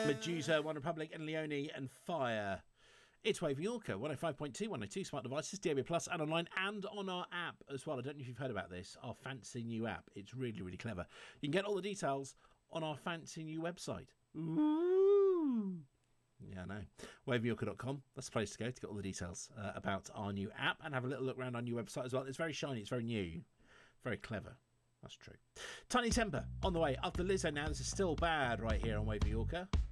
Medusa, One Republic, and Leone and Fire. It's Wave Yorker, 105.2, 102 smart devices, DAB+, and online, and on our app as well. I don't know if you've heard about this, our fancy new app. It's really, really clever. You can get all the details on our fancy new website. Ooh. Yeah, I know. WaveYorker.com. That's the place to go to get all the details about our new app and have a little look around our new website as well. It's very shiny. It's very new. Very clever. That's true. Tiny Temper on the way. After Lizzo now, this is Still Bad right here on Wave Yorker.